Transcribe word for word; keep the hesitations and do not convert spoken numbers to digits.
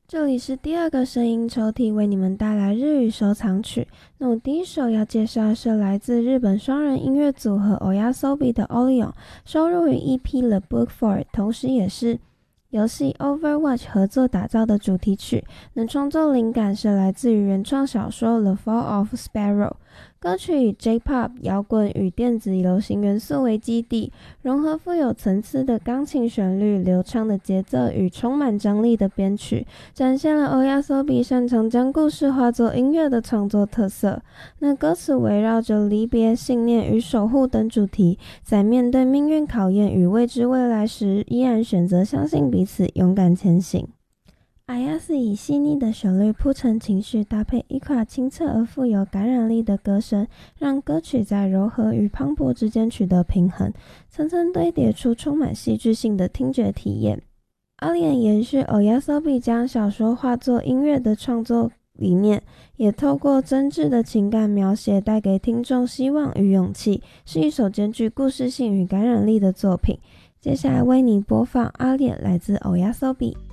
这里是第二个声音抽屉，为你们带来日语收藏曲。那我第一首要介绍的是来自日本双人音乐组合 Oyasobi 的 Orion， 收录于 E P The Book For， 同时也是游戏 Overwatch 合作打造的主题曲。那创作灵感是来自于原创小说 The Fall of Sparrow。歌曲以 J-Pop 摇滚与电子流行元素为基底，融合富有层次的钢琴旋律、流畅的节奏与充满张力的编曲，展现了 Oyasobi 擅长将故事化作音乐的创作特色。那歌词围绕着离别、信念与守护等主题，在面对命运考验与未知未来时，依然选择相信彼此，勇敢前行。Ayase 以细腻的旋律铺陈情绪，搭配一卡清澈而富有感染力的歌声，让歌曲在柔和与磅礴之间取得平衡，层层堆叠出充满戏剧性的听觉体验。Orion 延续 Oyasobi 将小说化作音乐的创作理念，也透过真挚的情感描写带给听众希望与勇气，是一首兼具故事性与感染力的作品。接下来为你播放 Orion 来自 Oyasobi。